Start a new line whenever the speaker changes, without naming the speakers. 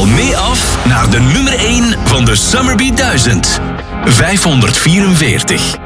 al mee af naar de nummer 1 van de Summerbeat 1000. 544.